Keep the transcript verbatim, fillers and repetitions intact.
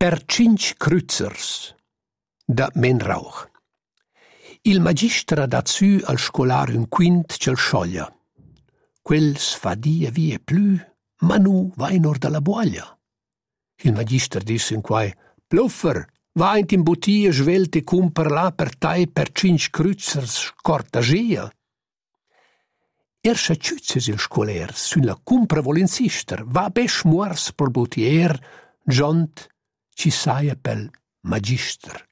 per cinc kruzers da Menrauch. Il magister ha dat su al scolar un quint c'el scioglia. Quels fa dia vie plü, ma nu va in or dalla buoglia. Il magister disse in quai, Pluffer, va in bottiglia svelte cumper là per tai per cinc kruzers scortagia. Er s'acciuzzes il scoler, sulla cumpra vol insister, va besch muors per bottier, giont ci saia pel magister.